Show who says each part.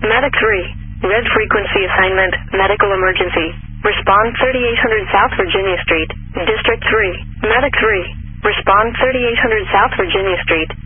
Speaker 1: Medic 3. Red frequency assignment, medical emergency. Respond 3800 South Virginia Street, District 3. Medic 3. Respond 3800 South Virginia Street,